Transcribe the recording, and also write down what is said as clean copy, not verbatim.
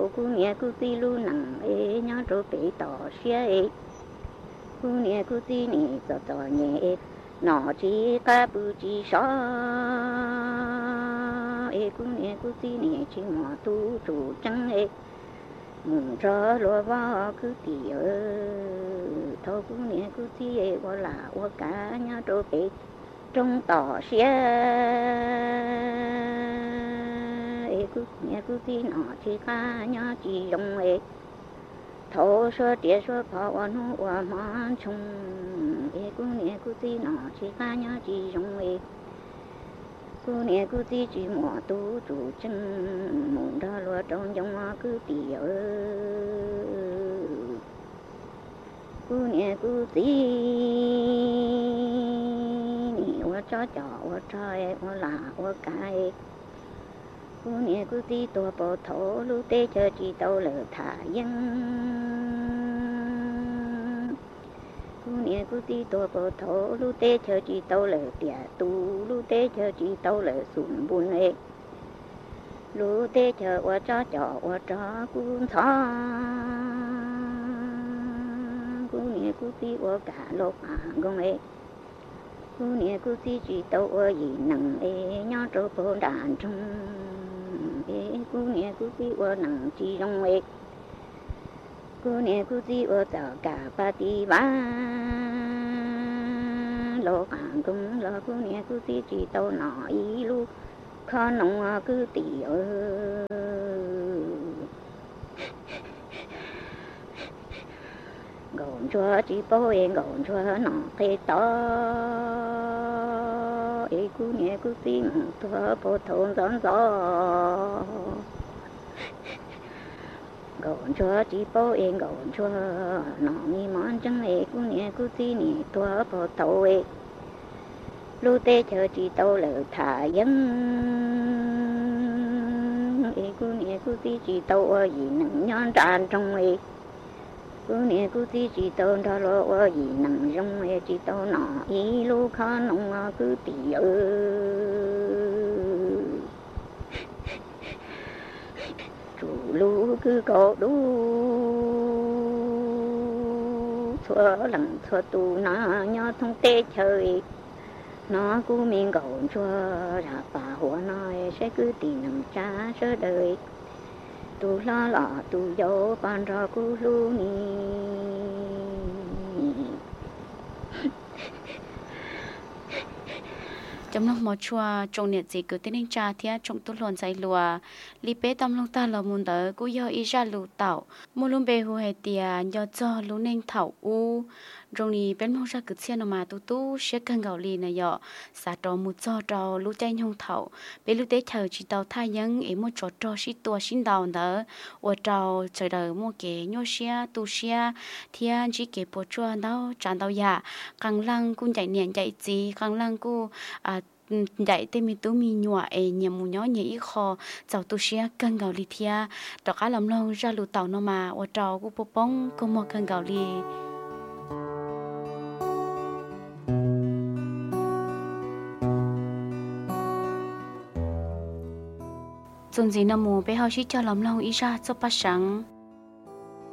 thổ cú nhẹ cú ti lu nặng nhớ trổ bị tỏ xe cú nhẹ cú ti nị tỏ nhẹ nọ chỉ cá bự chỉ sọ cú nhẹ cú ti nị chỉ mò tu chủ trắng mùng cho lúa vó cứ tỉ thổ cú nhẹ cú ti qua là qua cá nhớ trổ bị trong tỏ xe cú nhẹ cú ti nọ chỉ cá nhớ chỉ dùng thổ sơ tiệt sơ phá oan hu oan man chung cú nhẹ cú ti nọ chỉ cá nhớ chỉ dùng cú nhẹ cú ti chỉ mò tu chủ chân mùng ra lúa trong giống cứ tỉ cú nhẹ cú ti wa cho wa trai wa là wa cái cú nhẹ cú ti tua bộ thổ lu tê chờ chỉ tàu lờ thả dân cú nhẹ cú ti tua bộ thổ lu tê chờ chỉ tàu lờ tiệt tu lu tê chờ chỉ tàu lờ sùn bùn lu tê chờ wa cho cú thọ cú nhẹ cú ti wa cả lộc gong cú nhẹ cú ti chỉ tàu wa gì nặng nhớ trâu bộ đàn trung cú nhẹ cú ti wa nặng chỉ trong cú nhẹ cú ti wa tàu cả ba ti ba lộc cũng lo cú nhẹ cú ti chỉ tàu nọ lu khó nông cứ tỉ gòn chua chỉ bôi gòn chua nọ cây to cú nhẹ cú ti thua bộ thôn gión gió gòn chua chỉ bôi gòn chua nọ mi món trắng cú nhẹ cú ti nị thua bộ thầu lu tê chờ chỉ tàu lờ thả dân cú nhẹ cú ti chỉ tàu gì nặng nhon tràn trong cú nhẹ cú ti chỉ tàu đó lo gì nặng trong chỉ tàu nọ lu khó nông cứ tỉ chủ lu cứ có đủ thua lặng thua tu nó nhớ thông tê chơi nó cú miên gòn chua ra bà hoa nói sẽ cứ tìm nằm cha sơ đời tu lo lọ tu dấu ban ra cú lu ni trong lúc một chua trong nhiệt gì cứ tin cha thì trong tu lon say lùa li bé tâm long ta là muốn tới cú do ý ra lù tàu muốn luôn bê hu hay tia do cho lú nên thảo u trong này bên mong ra cứ xem mà tu sẽ cần gạo lì này dọ xả trò một trò lú chay nhung thảo bé lú tế chờ chỉ tàu thay những ý một trò xí tua xin đào nữa ở trò chờ đợi mua kế nhô xia tu xia thì chỉ kế bộ chua đâu tràn đâu ya càng lăng cũng chạy nhện chạy gì càng lăng cũng dạy tên mình tú mình nhọ nhầm một nhỏ nhỉ kho giàu tu xia cần gạo lì thia đó cả lòng long ra lù tàu nó mà ở trò cũng bông bông cũng mua cần gạo lì dùng gì nằm mù bé họ chỉ cho lòng long ý ra cho bắt sáng